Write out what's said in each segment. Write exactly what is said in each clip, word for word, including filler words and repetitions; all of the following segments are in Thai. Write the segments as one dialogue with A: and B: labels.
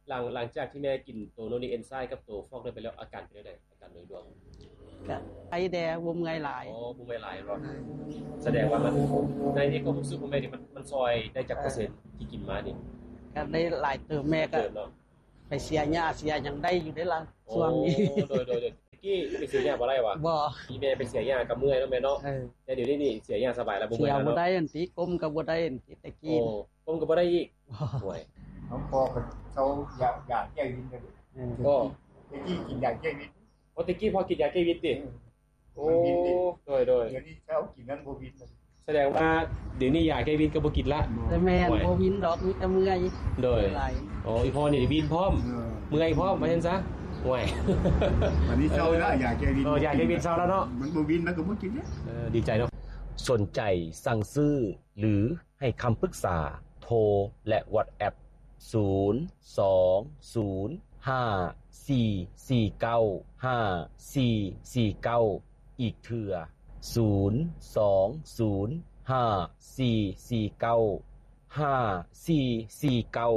A: หลังหลังจากที่แม่กินตัวโนนิเอนไซม์กับตัวฟอกได้ไปแล้วอาการเป็นจังได๋อาการโดยรวม
B: ก็ไอแดบ่เมื่อยหลาย
A: อ๋อบ่เมื่อยหลายเนาะแสดงว่ามันในที่ความรู้สึกของแม่นี่มันมันซอยได้จักเปอร์เซ็นต์ที่กินมานี่
B: ก็ได้หลายเติมแม่ก็ไปเสียหญ้าเสียหยังได้อยู่ได้ล่ะช่วงนี้
A: โดยโดยตะกี้ไปเสียหญ้าบ่ได้วะ
B: บ่
A: อีแม่ไปเสียหญ้าก็เมื่อยเนาะแม่เนาะแต่เดี๋ยวนี้นี่เสียหญ้าสบายแล้วบ่เมื่อยแล้วเนาะ
B: เสียบ่ได้อันติกลมก็บ่ได้อันติตะกี้
A: โอ้กลมก็บ่ได้อีกโอ้ย
C: น้องพ่อก็เขาอยากอยากแก้วินกันก็ตะกี้กินยาแก้วิน
A: โอ้ตะกี้พอกินยาแก้วินติโอ้โดยโดย
C: เดี๋ยวนี้เขากินนั้นบ่วิน
A: แสดงว่าเดี๋ยวนี้ยาแก้วินก็บ่กินละ
B: แต่แม่นบ่วินดอกมีแต่เมื่อย
A: โดยอ๋ออีพ่อนี่วินพร้อมเมื่อยพร้อมว่าซั่นซะโอ้ย
C: วันนี้เช้าแล้วยาแก้วิน
A: เออยาแก้วินเช้าแล้วเนาะ
C: มันบ่วินมันก็บ่กินเนี่ย
A: เออดีใจเนาะสนใจสั่งซื้อหรือให้คำปรึกษาโทรและ WhatsApp ศูนย์ สอง ศูนย์ ห้า สี่ สี่ เก้า ห้า สี่ สี่ เก้าอีกเทื่อศูนย์ สอง ศูนย์ ห้า สี่ สี่ เก้า ห้า สี่ สี่ เก้า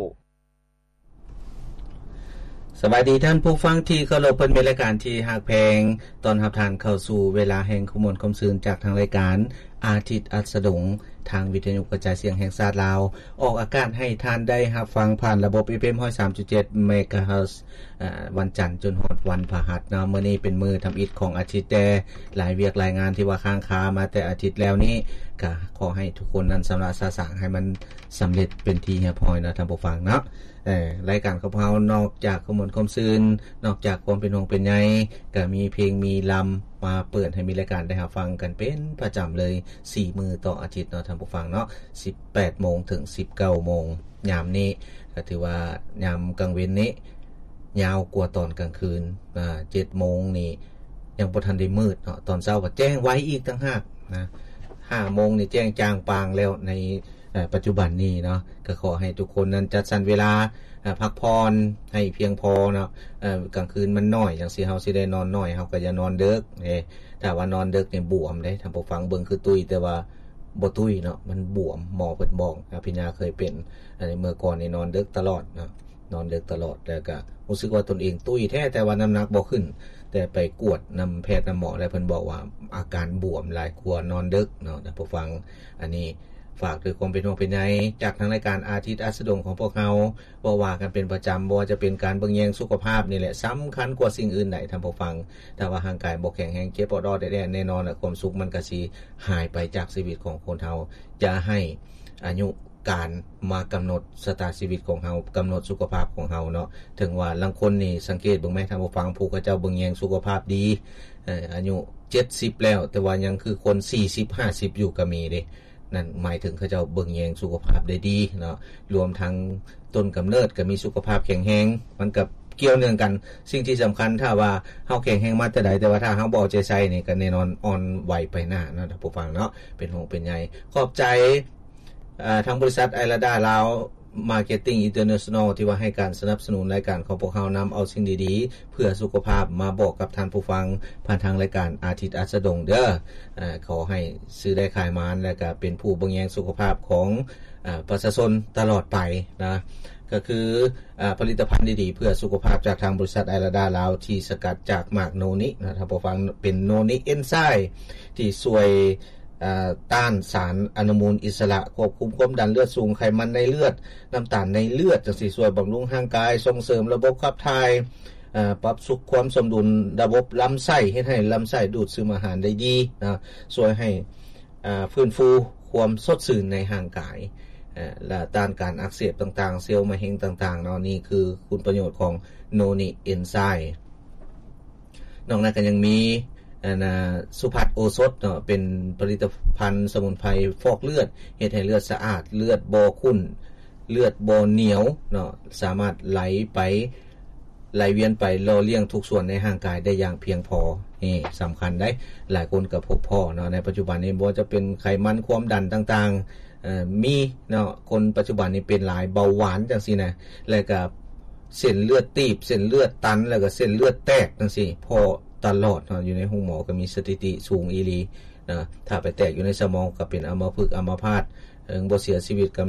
D: สวัสดีท่านผู้ฟังที่เคารพเป็นรายการที่ฮักแพงตอนรับท่านเข้าสู่เวลาแห่งขมวลคมซื่นจากทางรายการอาทิตย์อัสดงทางวิทยุกระจายเสียงแห่งชาติลาวออกอากาศให้ท่านได้รับฟังผ่านระบบ เอ เอฟ เอ็ม หนึ่งร้อยสามจุดเจ็ด เมกะเฮิรตซ์อ่าวันจันทร์จนฮอดวันพฤหัสเนาะมื้อนี้เป็นมื้อทำอิฐของอาทิตย์แต่หลายเวียกหลายงานที่ว่าค้างคามาแต่อาทิตย์แล้วนี้ก็ขอให้ทุกคนนั้นสำราญสาสางให้มันสำเร็จเป็นที่เรียบร้อยนะท่านผู้ฟังเนาะเอ่อรายการของเฮานอกจากขมวลคมซื่นนอกจากความเป็นห่วงเป็นใยก็มีเพลงมีลำมาเปิดให้มีรายการได้รับฟังกันเป็นประจำเลยสี่มื้อต่ออาทิตย์เนาะท่านผู้ฟังเนาะ สิบแปดโมง ถึง สิบเก้าโมงยามนี้ก็ถือว่ายามกลางเว้นนี้ยาวกว่าตอนกลางคืนอ่า เจ็ดโมงนี่ยังบ่ทันได้มืดเนาะตอนเช้าก็แจ้งไว้อีกต่างหากนะห้าโมงนี่แจ้งจางปางแล้วในปัจจุบันนี้เนาะก็ขอให้ทุกคนนั้นจัดสรรเวลาพักผ่อนให้เพียงพอเนาะเอ่อกลางคืนมันน้อยจังซี่เฮาสิได้นอนน้อยเฮาก็อย่านอนดึกเด้ถ้าว่านอนดึกนี่บวมเด้ท่านผู้ฟังเบิ่งคือตุ้ยแต่ว่าบ่ตุ้ยเนาะมันบวมหมอเพิ่นบอกพี่นาเคยเป็นอันนี้เมื่อก่อนนี่นอนดึกตลอดเนาะนอนดึกตลอดแล้วก็รู้สึกว่าตนเองตุ้ยแท้แต่ว่าน้ำหนักบ่ขึ้นแต่ไปกวดนำแพทย์นำหมอแล้วเพิ่นบอกว่าอาการบวมหลายกว่านอนดึกเนาะท่านผู้ฟังอันนี้ฝากด้วยความเป็นห่วงเป็นใยจากทางรายการอาทิตย์อัสดงของพวกเราว่าว่ากันเป็นประจำบ่ว่าจะเป็นการเบิ่งแยงสุขภาพนี่แหละสำคัญกว่าสิ่งอื่นใดท่านผู้ฟังถ้าว่าร่างกายบ่แข็งแรงเจ็บปวดรอดได้แน่นอนน่ะความสุขมันก็สิหายไปจากชีวิตของคนเฮาอย่าให้อายุการมากำหนดชะตาชีวิตของเฮากำหนดสุขภาพของเฮาเนาะถึงว่าบางคนนี่สังเกตเบิ่งแม่ท่านผู้ฟังผู้เขาเจ้าเบิ่งแยงสุขภาพดีเอ่ออายุเจ็ดสิบแล้วแต่ว่ายังคือคนสี่สิบ ห้าสิบอยู่ก็มีเด้นั่นหมายถึงเขาเจ้าเบิ่งแยงสุขภาพได้ดีเนาะรวมทั้งต้นกำเนิดก็มีสุขภาพแข็งแรงมันกับเกี่ยวเนื่องกันสิ่งที่สำคัญถ้าว่าเฮาแข็งแรงมาแต่ใดแต่ว่าถ้าเฮาบ่เอาใจใส่นี่ก็แน่นอนอ่อนไหวไปหน้าเนาะท่านผู้ฟังเนาะเป็นห่วงเป็นใยขอบใจอ่าทางบริษัทไอราดาลาวมาร์เก็ตติ้งอินเตอร์เนชั่นแนลที่ว่าให้การสนับสนุนรายการของพวกเฮานำเอาสิ่งดีๆเพื่อสุขภาพมาบอกกับท่านผู้ฟังผ่านทางรายการอาทิตย์อัสดงเด้ออ่าขอให้ซื้อได้ขายมานและก็เป็นผู้เบิ่งแยงสุขภาพของอ่าประชาชนตลอดไปนะก็คืออ่าผลิตภัณฑ์ดีๆเพื่อสุขภาพจากทางบริษัทไอราดาลาวที่สกัดจากหมากโนนินะท่านผู้ฟังเป็นโนนิเอนไซม์ที่ช่วยอ่าต้านสารอนุมูลอิสระควบคุมความดันเลือดสูงไขมันในเลือดน้ำตาลในเลือดจังซี่ช่วยบำรุงร่างกายส่งเสริมระบบขับถ่ายอ่าปรับสุขความสมดุลระบบลำไส้เฮ็ดให้ลำไส้ดูดซึมอาหารได้ดีนะช่วยให้อ่าฟื้นฟูความสดชื่นในร่างกายอ่าและต้านการอักเสบต่างๆเซลล์มะเร็งต่างๆเนาะนี่คือคุณประโยชน์ของโนนิเอนไซม์นอกนั้นก็ยังมีอันน่ะสุภัทรโอสถเนาะเป็นผลิตภัณฑ์สมุนไพรฟอกเลือดเฮ็ดให้เลือดสะอาดเลือดบ่ขุ่นเลือดบ่เหนียวเนาะสามารถไหลไปไหลเวียนไปหล่อเลี้ยงทุกส่วนในร่างกายได้อย่างเพียงพอนี่สำคัญได้หลายคนก็พบพ่อเนาะในปัจจุบันนี้บ่จะเป็นไขมันความดันต่างๆเอ่อมีเนาะคนปัจจุบันนี้เป็นหลายเบาหวานจังซี่นะแล้วก็เส้นเลือดตีบเส้นเลือดตันแล้วก็เส้นเลือดแตกจังซี่พอตลอดเนาะอยู่ในห้องหมอก็มีสถิติสูงอีหลีนะถ้าไปแตกอยู่ในสมองก็เป็นอัมพฤกษ์อัมพาตเอิงบ่เสียชีวิตก็แม่น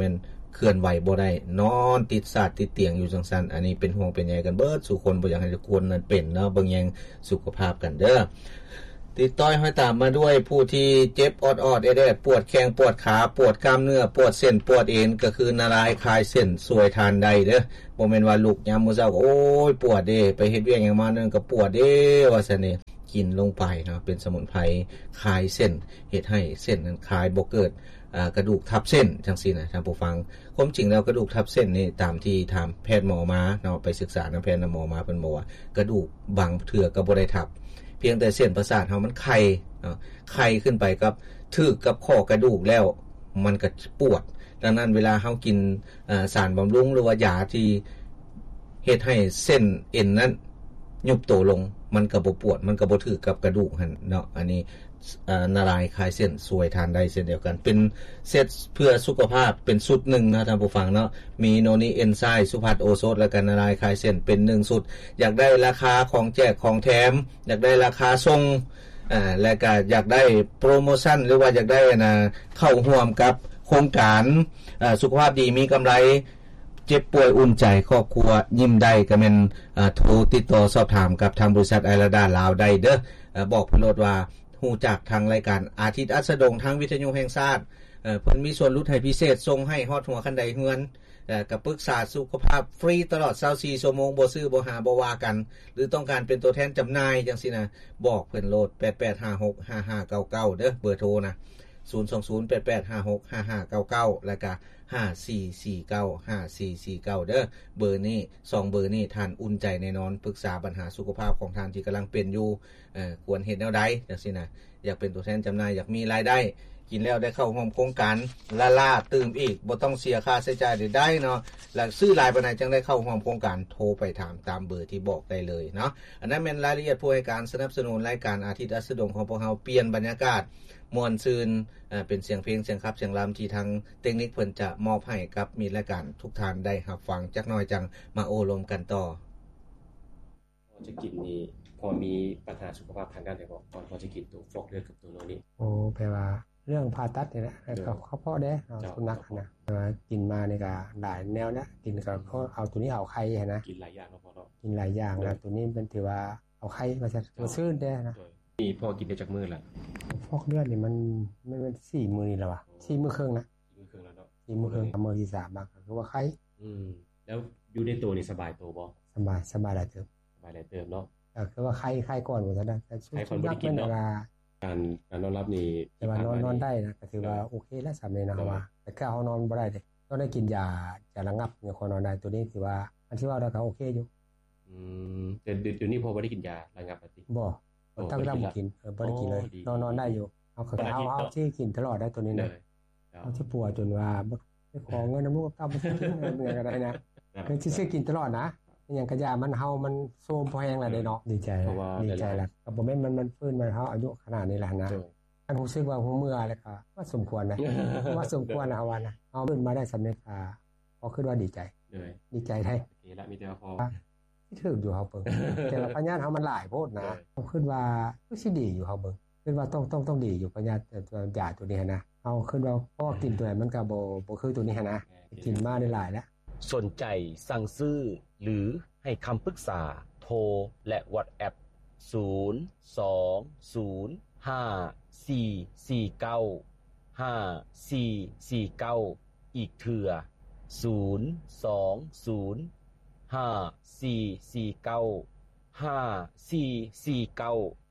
D: เคลื่อนไหวบ่ได้นอนติดสาดติดเตียงอยู่จังซั่นอันนี้เป็นห่วงเป็นใยกันเบิดสู่คนบ่อยากให้ทุกคนนั้นเป็นเนาะเบิ่งแยงสุขภาพกันเด้อติดต้อยห้อยตามมาด้วยผู้ที่เจ็บออดๆแอดๆปวดแข้งปวดขาปวดกล้ามเนื้อปวดเส้นปวดเอ็นก็คือนารายคลายเส้นสวยทานใดเด้อบ่แม่นว่าลุกยามมื้อเช้าก็โอ้ยปวดเด้ไปเฮ็ดเวียกหยังมานั่นก็ปวดเด้ว่าซั่นนี่กินลงไปเนาะเป็นสมุนไพรคลายเส้นเฮ็ดให้เส้นนั้นคลายบ่เกิดอ่ากระดูกทับเส้นจังซี่นะท่านผู้ฟังความจริงแล้วกระดูกทับเส้นนี่ตามที่ถามแพทย์หมอมาเนาะไปศึกษานำแพทย์นำหมอมาเพิ่นบอกว่ากระดูกบางเทื่อก็บ่ได้ทับเพียงแต่เส้นประสาทเฮามันไข้เนาะไข้ขึ้นไปกับถึกกับข้อกระดูกแล้วมันก็ปวดดังนั้นเวลาเฮากินอ่าสารบำรุงหรือว่ายาที่เฮ็ดให้เส้นเอ็นนั้นยุบตัวลงมันก็บ่ปวดมันก็บ่ถึกกับกระดูกหั่นเนาะอันนี้อ่านารายคลายเส้นสวยทานได้เช่นเดียวกันเป็นเซตเพื่อสุขภาพเป็นสุดหนึ่งนะท่านผู้ฟังเนาะมีโนนิเอนไซม์สุภัทโอโซดและกันนารายคลายเส้นเป็นหนึ่งสุดอยากได้ราคาของแจกของแถมอยากได้ราคาส่งอ่าและก็อยากได้โปรโมชั่นหรือว่าอยากได้นะเข้าร่วมกับโครงการอ่าสุขภาพดีมีกำไรเจ็บป่วยอุ่นใจครอบครัวยิ้มได้ก็แม่นอ่าโทรติดต่อสอบถามกับทางบริษัทไอราดาลาวได้เด้ออ่าบอกเพิ่นโลดว่าฮู้จักทางรายการอาทิตย์อัสดงทางวิทยุแห่งชาติเอ่อเพิ่นมีส่วนลดให้พิเศษส่งให้ฮอดหัวคันใดเฮือนเอ่อก็ปรึกษาสุขภาพฟรีตลอดยี่สิบสี่ชั่วโมงบ่ซื้อบ่หาบ่ว่ากันหรือต้องการเป็นตัวแทนจำหน่ายจังซี่นะบอกเพิ่นโลดแปดแปดห้าหกห้าห้าเก้าเก้าเด้อเบอร์โทรนะศูนย์ สอง ศูนย์ แปด แปด ห้า หก ห้า ห้า เก้า เก้าแล้วก็ห้า สี่ สี่ เก้า ห้า สี่ สี่ เก้าเด้อเบอร์นี้สองเบอร์นี้ท่านอุ่นใจแน่นอนปรึกษาปัญหาสุขภาพของท่านที่กำลังเป็นอยู่เอ่อควรเฮ็ดแนวใดจังซี่นะอยากเป็นตัวแทนจำหน่ายอยากมีรายได้กินแล้วได้เข้าร่วมโครงการละล่าตื่มอีกบ่ต้องเสียค่าใช้จ่ายใดๆเนาะแล้วซื้อหลายปานใดจังได้เข้าร่วมโครงการโทรไปถามตามเบอร์ที่บอกได้เลยเนาะอันนั้นเป็นรายละเอียดผู้ให้การสนับสนุนรายการอาทิตย์อัสดงของพวกเราเปลี่ยนบรรยากาศม่วนซื่นเอ่อเป็นเสียงเพลงเสียงคับเสียงรำที่ทางเทคนิคเพิ่นจะมอบให้กับมีรายการทุกท่านได้รับฟังจักหน่อยจังมาโอ้ลมกันต่อ
A: พอจะกินนี่พอมีปัญหาสุขภาพทางด้านใดบ่ก่อนพอจะกินตัวฟอกเลือดกับตัวโนนี้
B: โอ้แปลว่าเรื่องผ่าตัดนี่แหละก็เขาพอเด้สุนัขนะกินมานี่ก็หลายแนวนะกินก็เขาเอาตัวนี้เอาไข่นะ
A: กินหลายอย่างเนาะพอเนาะ
B: กินหลายอย่างนะตัวนี้เป็นถือว่าเอาไข่มาจะตัวซื่นได้นะ
A: นี่พอกินได้จักมื้อละ
B: ฟอกเลือดนี่มันมันเป็นสี่มื้อนี่แล้วว่ะสี่มื้อครึ่งนะ
A: สี่มื้อครึ่งแล้วเนาะ
B: สี่มื้อครึ่งมื้อที่สามมากคือว่าไข่
A: อืมแล้วอยู่ในตัวนี่สบายตัวบ่
B: สบายสบายหลายเติบ
A: สบายหลายเติบเนาะ
B: เออคือว่าไข้ไข้ก่อนว่าซั่นนะแต่
A: ช่วงนักเป็นเวลาการการนอนหลับนี่
B: แต่ว่านอนนอนได้นะก็ถือว่าโอเคแล้วสำเร็จนะว่าแต่แค่เฮานอนบ่ได้เด้ต้องได้กินยาจะระงับเนี่ยคนนอนได้ตัวนี้ถือว่าอันที่ว่าเราก็โอเคอยู่
A: อืมแต่เดี๋ยวนี้พอบ่ได้กินยาระงับติ
B: บ่ตั้งแต่บ่กินเออบ่ได้กินเลยนอนนอนได้อยู่เอาคือเอาเอาที่กินตลอดได้ตัวนี้นะเอาที่ปัวจนว่าบ่ได้ขอเงินน้ำลูกกับเต้าบ่ซื้อเงินก็ได้นะคือสิกินตลอดนะอย่างกระยามันเฮามันโซมพอแห้งแล้วเด้เนาะดีใจดีใจแล้วก็บ่แม่นมันมันฟื้นมาเฮาอายุขนาดนี้แล้วนะอันรู้สึกว่าฮู้เมื่อแล้วก็ว่าสมควรนะว่าสมควรนะว่านะเอาขึ้นมาได้สำเร็จอ่าพอคิดว่าดีใจดีใจได้
A: โอเคละมีแต่พอ
B: ที่ถึกอยู่เฮาเบิ่งแต่ว่าปัญญาเฮามันหลายโพดนะผมคิดว่าคือสิดีอยู่เฮาเบิ่งคิดว่าต้องต้องต้องดีอยู่ปัญญาตัวยาตัวนี้นะเอาคิดว่าพอกินตัวนั้นมันก็บ่บ่คือตัวนี้นะกินมาได้หลายแล้ว
A: สนใจสั่งซื้อหรือให้คำปรึกษาโทรและ WhatsApp ศูนย์ สอง ศูนย์ ห้า สี่ สี่ เก้า ห้า สี่ สี่ เก้าอีกเทื่อศูนย์ สอง ศูนย์ ห้า สี่ สี่ เก้า ห้า สี่ สี่ เก้า